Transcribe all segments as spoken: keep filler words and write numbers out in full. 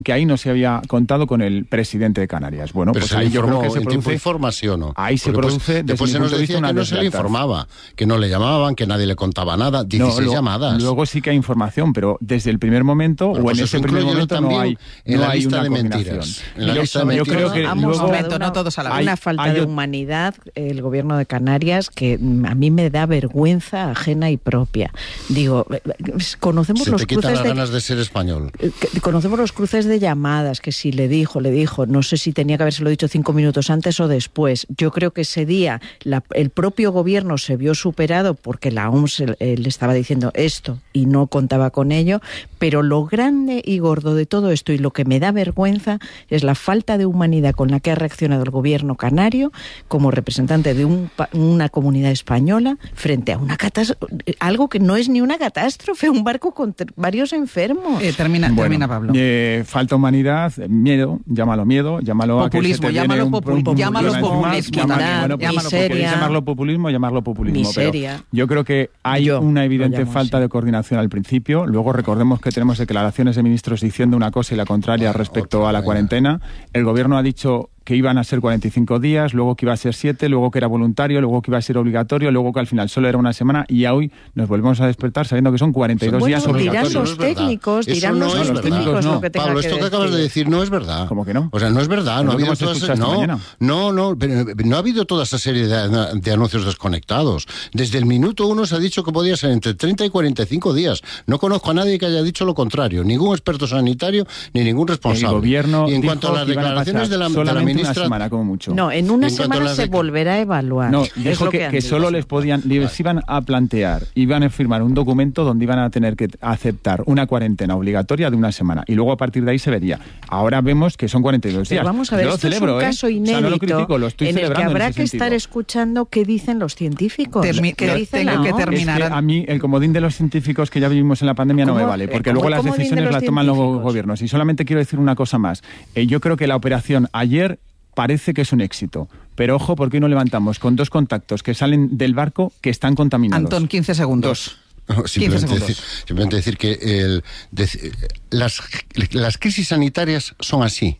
que ahí no se había contado con el presidente de Canarias. Bueno, pero pues ahí yo creo que se produce... informa, ¿sí o no? Ahí se Porque produce... Después, después se nos decía que no se le informaba, que no le llamaban, que nadie le contaba nada. dieciséis no, lo, llamadas. Luego sí que hay información, pero desde el primer momento, bueno, o pues en ese primer momento, no hay, en no la hay lista una de coordinación. Mentiras. En la yo, lista de mentiras. Yo creo que Vamos, luego... momento, no todos a la vez. Una falta hay, de humanidad, el gobierno de Canarias, que a mí me da vergüenza ajena y propia. Digo, conocemos se los te quitan cruces las de... ganas de ser español. Conocemos los cruces de llamadas, que si le dijo, le dijo, no sé si tenía que habérselo dicho cinco minutos antes o después. Yo creo que ese día la, el propio gobierno se vio superado porque la O M S eh, le estaba diciendo esto y no contaba con ello, pero lo grande y gordo de todo esto y lo que me da vergüenza es la falta de humanidad con la que ha reaccionado el gobierno canario como representante de un, una comunidad española frente a una catástrofe, algo que no es ni una catástrofe, un barco con varios enfermos. Eh, termina, bueno, termina, Pablo. Eh, falta humanidad, miedo, llámalo miedo, llámalo populismo, a que se te llámalo un, populismo, un, llámalo populismo, llámalo, bueno, pues, miseria, llamarlo populismo, llamarlo populismo, miseria. Pero yo creo que hay yo una evidente falta así. de coordinación al principio. Luego recordemos que tenemos declaraciones de ministros diciendo una cosa y la contraria bueno, respecto a la cuarentena. El gobierno ha dicho que iban a ser cuarenta y cinco días, luego que iba a ser siete, luego que era voluntario, luego que iba a ser obligatorio, luego que al final solo era una semana y ya hoy nos volvemos a despertar sabiendo que son cuarenta y dos bueno, días obligatorios. Dirán los técnicos, no dirán no los, los técnicos no. lo que tenga Pablo, que esto que decir. acabas de decir no es verdad. ¿Cómo que no? O sea, no es verdad. No ha, habido toda esa, no, no, no, no ha habido toda esa serie de, de anuncios desconectados. Desde el minuto uno se ha dicho que podía ser entre treinta y cuarenta y cinco días. No conozco a nadie que haya dicho lo contrario. Ningún experto sanitario ni ningún responsable. El gobierno y en cuanto a las declaraciones de la, de la ministra... una semana, como mucho. No, en una en semana se de... volverá a evaluar. No, es dijo lo que, que, que solo les podían, les iban a plantear, iban a firmar un documento donde iban a tener que aceptar una cuarentena obligatoria de una semana y luego a partir de ahí se vería. Ahora vemos que son cuarenta y dos días. Pero vamos a ver, Yo esto lo celebro, es un caso ¿eh? inédito, o sea, no lo critico, lo estoy en el que habrá en que sentido. estar escuchando qué dicen los científicos. Termi ¿Qué dice tengo la que O M S? terminar. Es que a mí el comodín de los científicos que ya vivimos en la pandemia no me vale, porque luego las decisiones las toman los gobiernos. Y solamente quiero decir una cosa más. Eh, yo creo que la operación ayer parece que es un éxito. Pero ojo, porque hoy no levantamos con dos contactos que salen del barco que están contaminados. Antón, quince segundos. Dos. No, simplemente, segundos. decir, simplemente decir que el, de, las, las crisis sanitarias son así.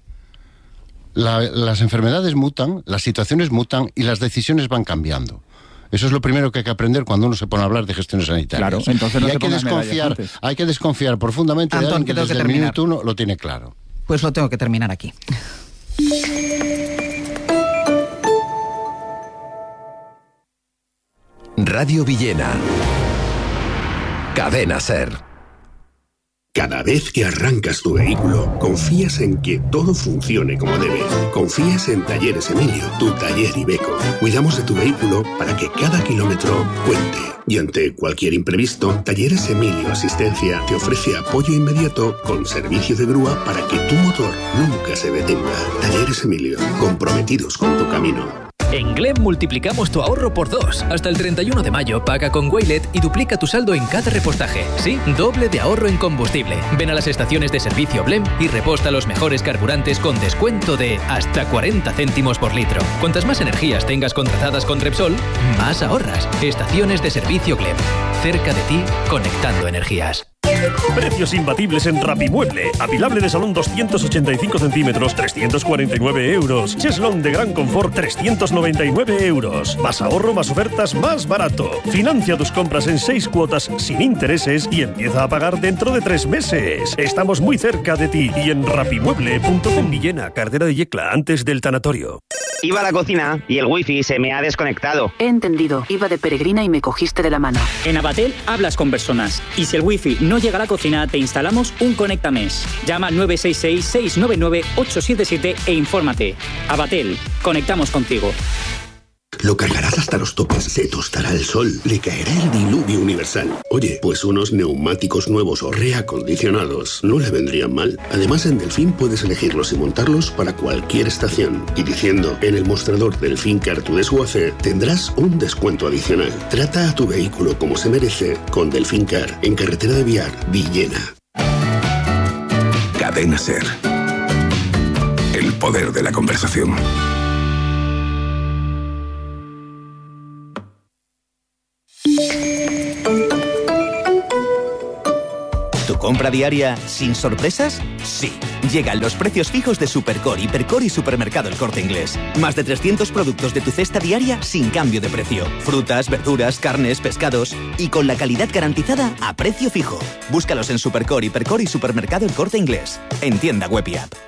La, las enfermedades mutan, las situaciones mutan y las decisiones van cambiando. Eso es lo primero que hay que aprender cuando uno se pone a hablar de gestiones sanitarias. Claro, entonces no y hay te que desconfiar, hay que desconfiar profundamente Antón, de alguien que, que desde que el terminar. minuto uno lo tiene claro. Pues lo tengo que terminar aquí. Radio Villena. Cadena SER. Cada vez que arrancas tu vehículo, confías en que todo funcione como debe. Confías en Talleres Emilio, tu taller Iveco. Cuidamos de tu vehículo para que cada kilómetro cuente. Y ante cualquier imprevisto, Talleres Emilio Asistencia te ofrece apoyo inmediato con servicio de grúa para que tu motor nunca se detenga. Talleres Emilio, comprometidos con tu camino. En Glem multiplicamos tu ahorro por dos. Hasta el treinta y uno de mayo paga con Waylet y duplica tu saldo en cada repostaje. Sí, doble de ahorro en combustible. Ven a las estaciones de servicio Blem y reposta los mejores carburantes con descuento de hasta cuarenta céntimos por litro. Cuantas más energías tengas contratadas con Repsol, más ahorras. Estaciones de servicio Glem. Cerca de ti, conectando energías. Precios imbatibles en Rapimueble. Apilable de salón doscientos ochenta y cinco centímetros, trescientos cuarenta y nueve euros. Cheslón de gran confort, trescientos noventa y nueve euros. Más ahorro, más ofertas, más barato. Financia tus compras en seis cuotas sin intereses y empieza a pagar dentro de tres meses. Estamos muy cerca de ti y en rapimueble punto com. Villena, cartera de Yecla, antes del tanatorio. Iba a la cocina y el wifi se me ha desconectado. He entendido. Iba de peregrina y me cogiste de la mano. En Abatel hablas con personas. Y si el wifi no llega a la cocina, te instalamos un Conectames. Llama al nueve seis seis, seis nueve nueve, ocho siete siete e infórmate. Abatel, conectamos contigo. Lo cargarás hasta los topes, se tostará el sol, le caerá el diluvio universal. Oye, pues unos neumáticos nuevos o reacondicionados no le vendrían mal. Además, en Delfín puedes elegirlos y montarlos para cualquier estación. Y diciendo, en el mostrador Delfín Car to Desguace, tendrás un descuento adicional. Trata a tu vehículo como se merece con Delfín Car, en carretera de Viar, Villena. Cadena SER. El poder de la conversación. ¿Compra diaria sin sorpresas? Sí. Llegan los precios fijos de Supercore, Hipercore y Supermercado El Corte Inglés. Más de trescientos productos de tu cesta diaria sin cambio de precio. Frutas, verduras, carnes, pescados y con la calidad garantizada a precio fijo. Búscalos en Supercore, Hipercore y Supermercado El Corte Inglés. En tienda web y app.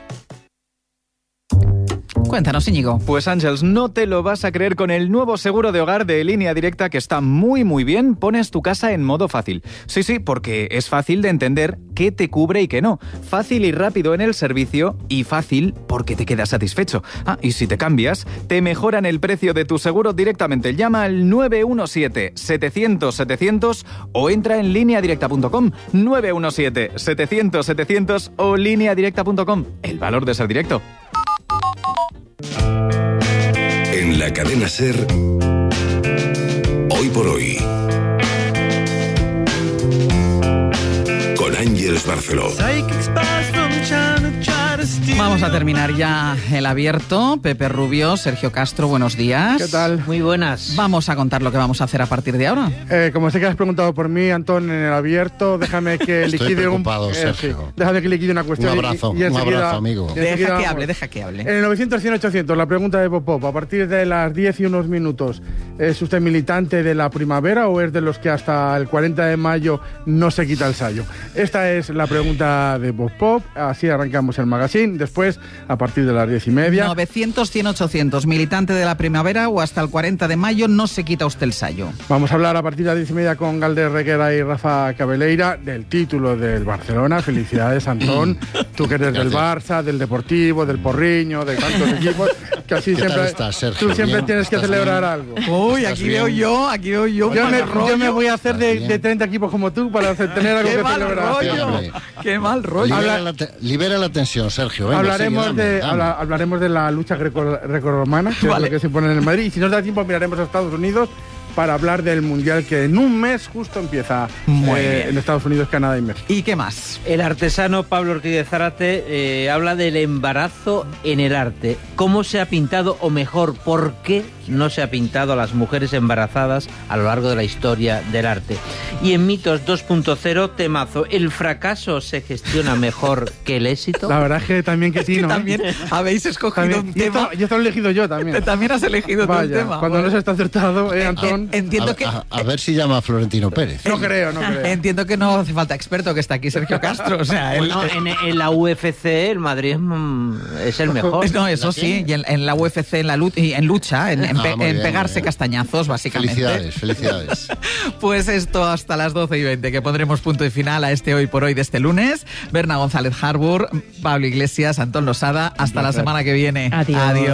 Cuéntanos, Íñigo. Pues Ángels, no te lo vas a creer con el nuevo seguro de hogar de Línea Directa que está muy muy bien. Pones tu casa en modo fácil. Sí, sí, porque es fácil de entender qué te cubre y qué no. Fácil y rápido en el servicio y fácil porque te quedas satisfecho. Ah, y si te cambias, te mejoran el precio de tu seguro directamente. Llama al nueve uno siete, setecientos, setecientos o entra en línea directa punto com. nueve uno siete, setecientos, setecientos o línea directa punto com. El valor de ser directo. En la cadena SER, Hoy por Hoy, con Ángels Barceló. Vamos a terminar ya el abierto. Pepe Rubio, Sergio Castro, buenos días. ¿Qué tal? Muy buenas. Vamos a contar lo que vamos a hacer a partir de ahora. Eh, como sé que has preguntado por mí, Antón, en el abierto, déjame que Estoy liquide un... preocupado, eh, Sergio. sí, déjame que liquide una cuestión. Un abrazo, y, y un enseguida, abrazo, amigo. y enseguida Deja que vamos. hable, deja que hable. En el novecientos, cien, ochocientos, la pregunta de Popop, a partir de las diez y unos minutos, ¿es usted militante de la primavera o es de los que hasta el cuarenta de mayo no se quita el sayo? Esta es la pregunta de Popop, así arrancamos el magazine. Después, a partir de las diez y media... novecientos, cien, ochocientos, militante de la primavera o hasta el cuarenta de mayo no se quita usted el sayo. Vamos a hablar a partir de las diez y media con Galder Reguera y Rafa Cabeleira del título del Barcelona. Felicidades, Antón. Tú que eres del Barça, del Deportivo, del Porriño, de tantos equipos, que así ¿Qué siempre, tal estás, Sergio? tú siempre ¿Bien? tienes que ¿Estás celebrar bien? algo. Uy, aquí veo yo, aquí veo yo. Yo me, mal yo me rollo. voy a hacer de, de treinta equipos como tú para hacer- tener algo Qué que mal celebrar. rollo. Hombre. Qué mal rollo. Libera, Habla- la te- libera la tensión, Sergio. Venga, hablaremos, sigue, dame, de, dame. habla- hablaremos de la lucha greco- grecorromana, que Vale. es lo que se pone en el Madrid. Y si nos da tiempo, miraremos a Estados Unidos para hablar del Mundial que en un mes justo empieza Muy eh, bien. en Estados Unidos, Canadá y México. ¿Y qué más? El artesano Pablo Ortiz de Zárate eh, habla del embarazo en el arte. ¿Cómo se ha pintado, o mejor, por qué no se ha pintado a las mujeres embarazadas a lo largo de la historia del arte? Y en Mitos dos punto cero, temazo, ¿el fracaso se gestiona mejor que el éxito? La verdad es que también que Es que tino, ¿eh? también habéis escogido También. un Y esto, tema. y esto lo he elegido yo también. También has elegido tú un Vaya, tema. cuando Bueno. no se está acertado, eh, Antón. Eh, Entiendo a, que... a- a ver si llama a Florentino Pérez. No creo, no creo. Entiendo que no hace falta experto, que está aquí Sergio Castro. O sea, él, Bueno, en, en la U F C el Madrid es, mm, es el mejor. no, eso sí, y en, en la U F C, en la lucha, en, lucha, en, en Ah, pe- muy en bien, pegarse muy bien. castañazos, básicamente. Felicidades, felicidades. Pues esto hasta las doce y veinte, que pondremos punto y final a este Hoy por Hoy de este lunes. Berna González Harbour, Pablo Iglesias, Antón Losada. Hasta la semana que viene. Adiós. Adiós.